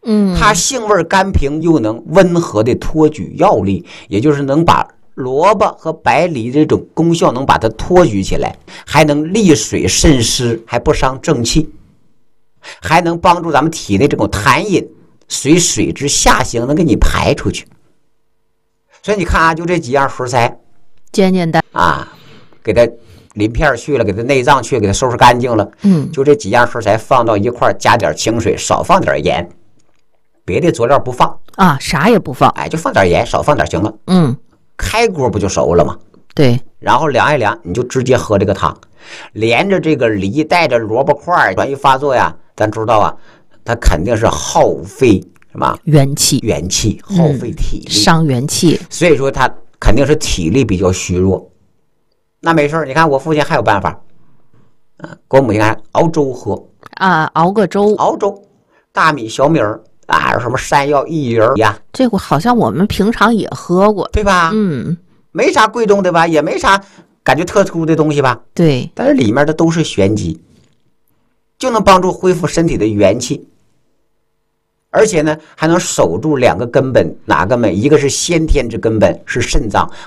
它性味甘平，又能温和的托举药力，也就是能把萝卜和百里这种功效能把它托举起来，还能利水渗湿，还不伤正气，还能帮助咱们体内这种痰饮随水之下行能给你排出去。所以你看啊，就这几样食材， 简简单啊，给它鳞片去了，给它内脏去，给它收拾干净了。就这几样食材放到一块，加点清水，少放点盐，别的佐料不放啊，啥也不放， 哎，就放点盐，少放点行了。开锅不就熟了吗？ 对， 然后凉一凉，你就直接喝这个汤，连着这个梨带着萝卜块转一发作呀，咱知道啊，它肯定是耗费什么元气， 耗费体力， 伤元气， 所以说它肯定是体力比较虚弱。那没事，你看我父亲还有办法，给我母亲看熬粥喝啊，熬个粥， 熬粥，大米、小米儿啊，什么山药、薏仁呀， 这个好像我们平常也喝过， 对吧？没啥贵重的吧，也没啥感觉特殊的东西吧？ 对， 但是里面的都是玄机，就能帮助恢复身体的元气，而且呢，还能守住两个根本，哪根本？一个是先天之根本，是肾脏。